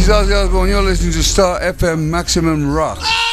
is Ozzy Osbourne. You're listening to Star FM Maximum Rock.